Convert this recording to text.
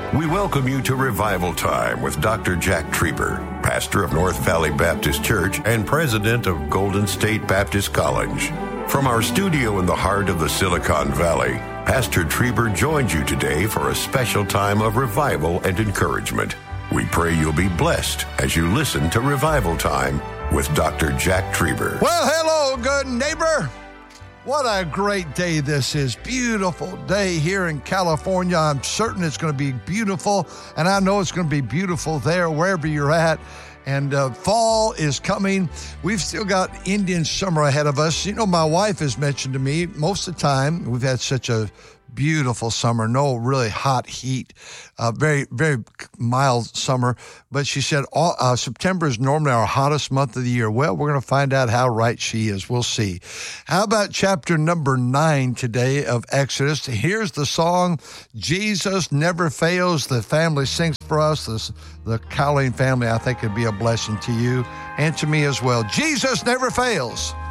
We welcome you to Revival Time with Dr. Jack Trieber, pastor of North Valley Baptist Church and president of Golden State Baptist College. From our studio in the heart of the Silicon Valley, Pastor Trieber joins you today for a special time of revival and encouragement. We pray you'll be blessed as you listen to Revival Time with Dr. Jack Trieber. Well, hello, good neighbor. What a great day this is. Beautiful day here in California. I'm certain it's going to be beautiful, and I know it's going to be beautiful there, wherever you're at. And fall is coming. We've still got Indian summer ahead of us. You know, my wife has mentioned to me most of the time, we've had such a beautiful summer, no really hot heat, very, very mild summer. But she said September is normally our hottest month of the year. Well, we're going to find out how right she is. We'll see. How about chapter number 9 today of Exodus? Here's the song, Jesus Never Fails. The family sings for us. The Colleen family, I think, could be a blessing to you and to me as well. Jesus never fails.